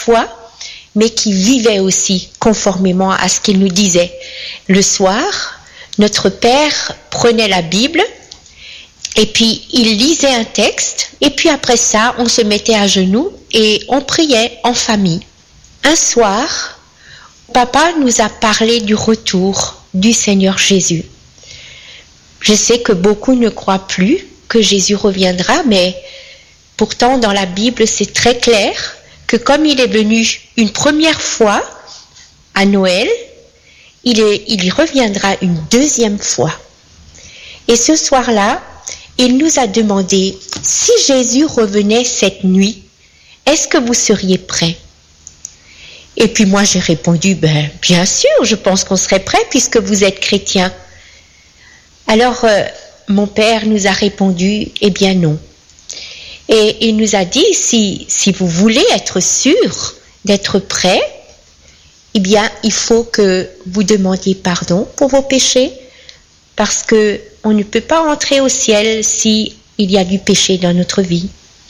foi, mais qui vivait aussi conformément à ce qu'il nous disait. Le soir, notre père prenait la Bible, et puis il lisait un texte, et puis après ça, on se mettait à genoux et on priait en famille. Un soir, papa nous a parlé du retour du Seigneur Jésus. Je sais que beaucoup ne croient plus que Jésus reviendra, mais pourtant dans la Bible c'est très clair que comme il est venu une première fois à Noël, il y reviendra une deuxième fois. Et ce soir-là, il nous a demandé, si Jésus revenait cette nuit, est-ce que vous seriez prêts? Et puis moi j'ai répondu, bien sûr, je pense qu'on serait prêts puisque vous êtes chrétiens. Alors mon père nous a répondu, eh bien non. Et il nous a dit, si vous voulez être sûr d'être prêts, eh bien il faut que vous demandiez pardon pour vos péchés, parce que on ne peut pas entrer au ciel s'il y a du péché dans notre vie.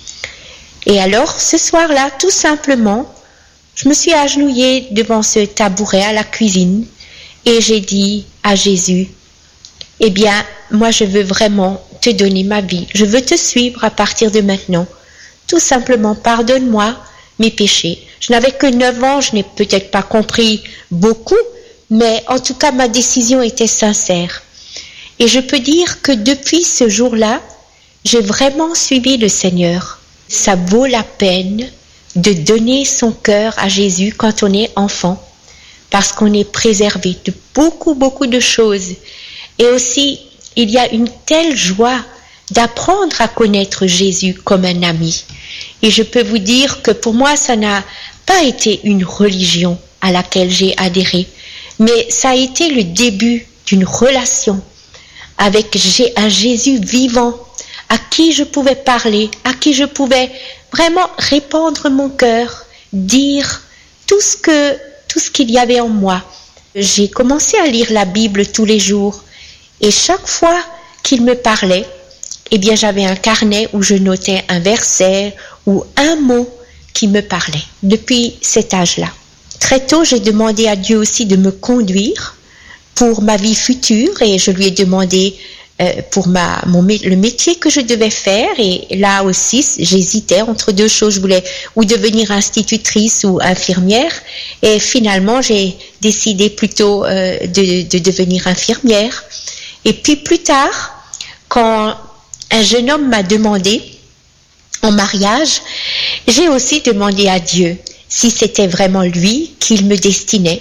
Et alors, ce soir-là, tout simplement, je me suis agenouillée devant ce tabouret à la cuisine et j'ai dit à Jésus, eh bien, moi je veux vraiment te donner ma vie. Je veux te suivre à partir de maintenant. Tout simplement, pardonne-moi mes péchés. Je n'avais que 9 ans, je n'ai peut-être pas compris beaucoup, mais en tout cas, ma décision était sincère. Et je peux dire que depuis ce jour-là, j'ai vraiment suivi le Seigneur. Ça vaut la peine de donner son cœur à Jésus quand on est enfant, parce qu'on est préservé de beaucoup, beaucoup de choses. Et aussi, il y a une telle joie d'apprendre à connaître Jésus comme un ami. Et je peux vous dire que pour moi, ça n'a pas été une religion à laquelle j'ai adhéré, mais ça a été le début d'une relation avec un Jésus vivant, à qui je pouvais parler, à qui je pouvais vraiment répandre mon cœur, dire tout ce qu'il y avait en moi. J'ai commencé à lire la Bible tous les jours, et chaque fois qu'il me parlait, eh bien j'avais un carnet où je notais un verset ou un mot qui me parlait, depuis cet âge-là. Très tôt, j'ai demandé à Dieu aussi de me conduire pour ma vie future, et je lui ai demandé pour le métier que je devais faire, et là aussi j'hésitais entre deux choses, je voulais ou devenir institutrice ou infirmière, et finalement j'ai décidé plutôt de devenir infirmière. Et puis plus tard, quand un jeune homme m'a demandé en mariage, j'ai aussi demandé à Dieu si c'était vraiment lui qu'il me destinait,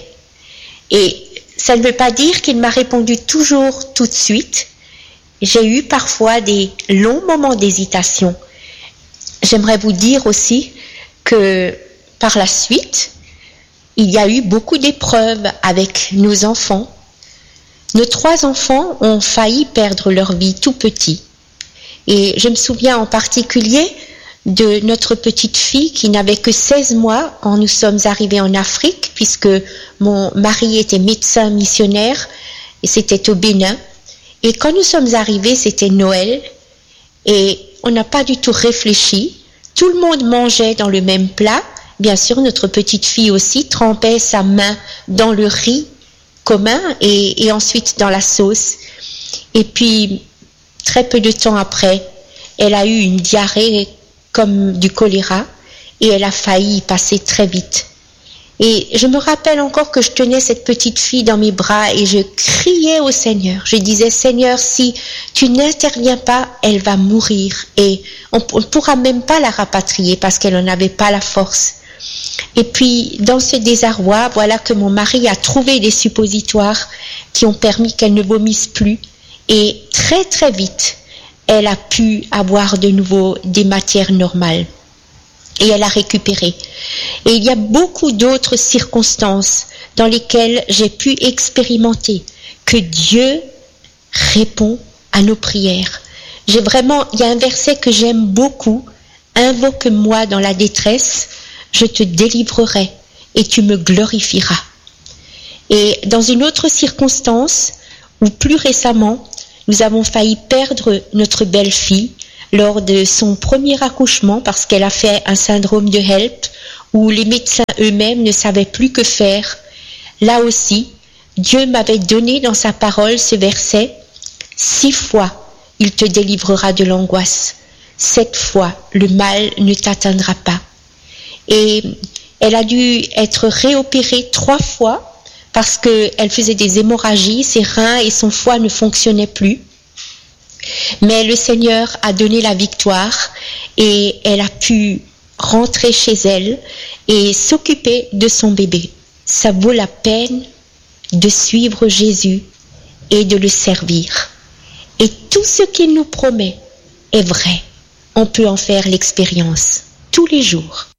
et ça ne veut pas dire qu'il m'a répondu toujours tout de suite. J'ai eu parfois des longs moments d'hésitation. J'aimerais vous dire aussi que par la suite, il y a eu beaucoup d'épreuves avec nos enfants. Nos 3 enfants ont failli perdre leur vie tout petits. Et je me souviens en particulier de notre petite fille qui n'avait que 16 mois quand nous sommes arrivés en Afrique, puisque mon mari était médecin missionnaire et c'était au Bénin. Et quand nous sommes arrivés, c'était Noël et on n'a pas du tout réfléchi. Tout le monde mangeait dans le même plat. Bien sûr, notre petite fille aussi trempait sa main dans le riz commun et ensuite dans la sauce. Et puis, très peu de temps après, elle a eu une diarrhée comme du choléra, et elle a failli y passer très vite. Et je me rappelle encore que je tenais cette petite fille dans mes bras et je criais au Seigneur. Je disais, Seigneur, si tu n'interviens pas, elle va mourir et on ne pourra même pas la rapatrier parce qu'elle n'en avait pas la force. Et puis, dans ce désarroi, voilà que mon mari a trouvé des suppositoires qui ont permis qu'elle ne vomisse plus. Et très très vite, elle a pu avoir de nouveau des matières normales. Et elle a récupéré. Et il y a beaucoup d'autres circonstances dans lesquelles j'ai pu expérimenter que Dieu répond à nos prières. Il y a un verset que j'aime beaucoup. Invoque-moi dans la détresse, je te délivrerai et tu me glorifieras. Et dans une autre circonstance, ou plus récemment, nous avons failli perdre notre belle-fille lors de son premier accouchement parce qu'elle a fait un syndrome de HELLP où les médecins eux-mêmes ne savaient plus que faire, là aussi, Dieu m'avait donné dans sa parole ce verset, 6 fois il te délivrera de l'angoisse, 7 fois le mal ne t'atteindra pas. Et elle a dû être réopérée 3 fois parce qu'elle faisait des hémorragies, ses reins et son foie ne fonctionnaient plus. Mais le Seigneur a donné la victoire et elle a pu rentrer chez elle et s'occuper de son bébé. Ça vaut la peine de suivre Jésus et de le servir. Et tout ce qu'il nous promet est vrai. On peut en faire l'expérience tous les jours.